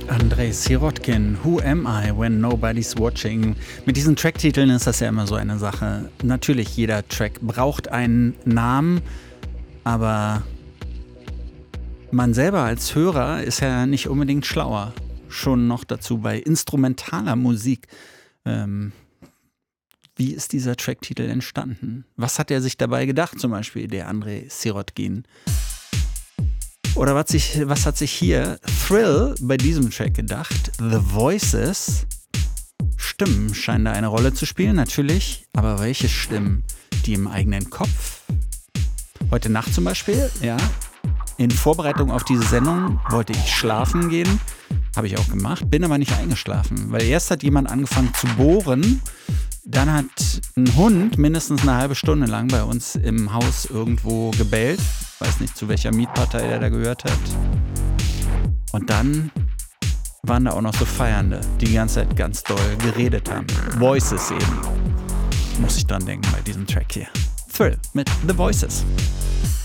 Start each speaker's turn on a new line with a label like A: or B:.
A: Andrei Sirotkin, Who Am I When Nobody's Watching? Mit diesen Tracktiteln ist das ja immer so eine Sache. Natürlich, jeder Track braucht einen Namen, aber man selber als Hörer ist ja nicht unbedingt schlauer. Schon noch dazu bei instrumentaler Musik. Wie ist dieser Tracktitel entstanden? Was hat er sich dabei gedacht, zum Beispiel der Andrei Sirotkin? Oder was hat sich hier Thrill bei diesem Track gedacht? The Voices. Stimmen scheinen da eine Rolle zu spielen, natürlich. Aber welche Stimmen? Die im eigenen Kopf? Heute Nacht zum Beispiel, ja. In Vorbereitung auf diese Sendung wollte ich schlafen gehen. Habe ich auch gemacht, bin aber nicht eingeschlafen. Weil erst hat jemand angefangen zu bohren. Dann hat ein Hund mindestens eine halbe Stunde lang bei uns im Haus irgendwo gebellt. Weiß nicht, zu welcher Mietpartei er da gehört hat. Und dann waren da auch noch so Feiernde, die die ganze Zeit ganz doll geredet haben. Voices eben. Muss ich dran denken bei diesem Track hier. Thrill mit The Voices.